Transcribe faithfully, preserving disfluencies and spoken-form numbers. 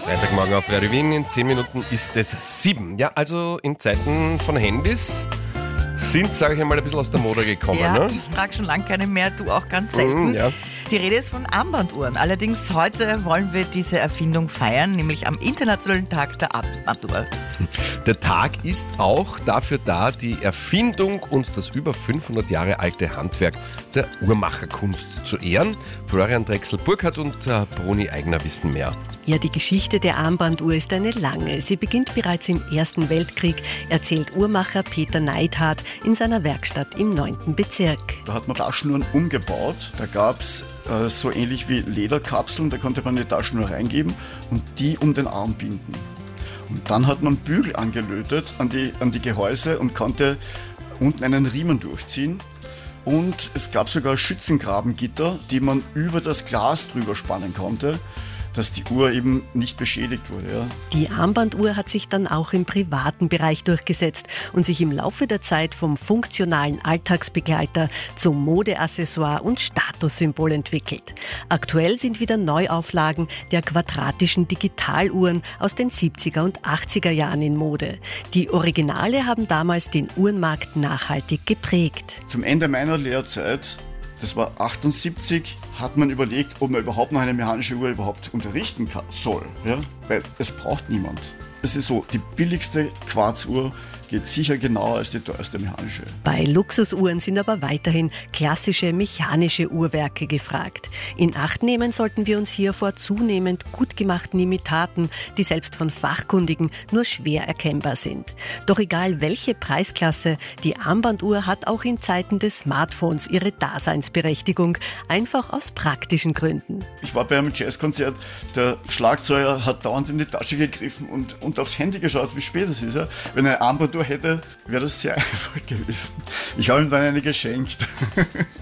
Freitagmorgen auf Radio Wien, in zehn Minuten ist es sieben. Ja, also in Zeiten von Handys sind, sage ich einmal, ein bisschen aus der Mode gekommen. Ja, ne? ich trage schon lange keine mehr, du auch ganz selten. Mm, ja. Die Rede ist von Armbanduhren. Allerdings heute wollen wir diese Erfindung feiern, nämlich am Internationalen Tag der Armbanduhr. Der Tag ist auch dafür da, die Erfindung und das über fünfhundert Jahre alte Handwerk der Uhrmacherkunst zu ehren. Florian Drechsel-Burkhardt und äh, Bruni Eigner wissen mehr. Ja, die Geschichte der Armbanduhr ist eine lange. Sie beginnt bereits im Ersten Weltkrieg, erzählt Uhrmacher Peter Neidhardt in seiner Werkstatt im neunten Bezirk. Da hat man Taschenuhren umgebaut. Da gab es äh, so ähnlich wie Lederkapseln, da konnte man eine Taschenuhr reingeben und die um den Arm binden. Und dann hat man Bügel angelötet an die, an die Gehäuse und konnte unten einen Riemen durchziehen. Und es gab sogar Schützengrabengitter, die man über das Glas drüber spannen konnte, dass die Uhr eben nicht beschädigt wurde. Ja. Die Armbanduhr hat sich dann auch im privaten Bereich durchgesetzt und sich im Laufe der Zeit vom funktionalen Alltagsbegleiter zum Modeaccessoire und Statussymbol entwickelt. Aktuell sind wieder Neuauflagen der quadratischen Digitaluhren aus den siebziger und achtziger Jahren in Mode. Die Originale haben damals den Uhrenmarkt nachhaltig geprägt. Zum Ende meiner Lehrzeit, das war achtundsiebzig, hat man überlegt, ob man überhaupt noch eine mechanische Uhr überhaupt unterrichten kann, soll. Ja? Weil es braucht niemand. Es ist so, die billigste Quarzuhr geht sicher genauer als die teuerste mechanische. Bei Luxusuhren sind aber weiterhin klassische mechanische Uhrwerke gefragt. In Acht nehmen sollten wir uns hier vor zunehmend gut gemachten Imitaten, die selbst von Fachkundigen nur schwer erkennbar sind. Doch egal welche Preisklasse, die Armbanduhr hat auch in Zeiten des Smartphones ihre Daseinsberechtigung, einfach aus praktischen Gründen. Ich war bei einem Jazzkonzert, der Schlagzeuger hat dauernd in die Tasche gegriffen und, und aufs Handy geschaut, wie spät es ist. Ja? Wenn eine Armbanduhr hätte, wäre das sehr einfach gewesen. Ich habe ihm dann eine geschenkt.